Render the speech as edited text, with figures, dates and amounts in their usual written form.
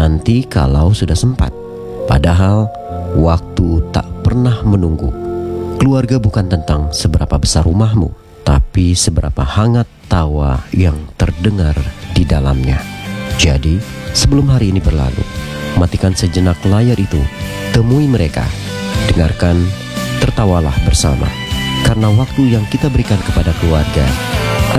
nanti kalau sudah sempat. Padahal waktu tak pernah menunggu. Keluarga bukan tentang seberapa besar rumahmu, tapi seberapa hangat tawa yang terdengar di dalamnya. Jadi, sebelum hari ini berlalu, matikan sejenak layar itu, temui mereka, dengarkan, tertawalah bersama. Karena waktu yang kita berikan kepada keluarga